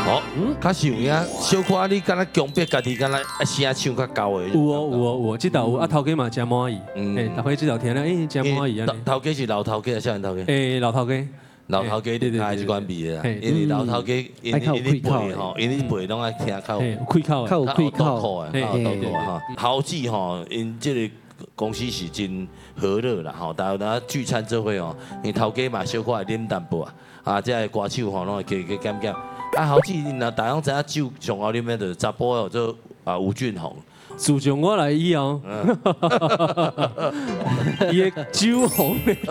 哦，较是有影，小可你敢若强迫家己，敢若声唱较高的。 有，这道有啊，头家嘛真满意。大家这道听了，真满意啊。 头家是老头家还是少年头家？ 老头家。 老头家对开是关闭的啦，因为老头家因你背吼，因你背拢爱听较有开口， 较有开口的，较有刀口哈。豪记吼，因这个公司是真和乐啦吼，大家聚餐做伙哦，因头家嘛小可会啉淡薄啊，这个歌手吼拢会加减减。啊，豪记若大家知影酒上好啉的就是查甫哦，做吴俊宏。 自从我来以后，伊的酒红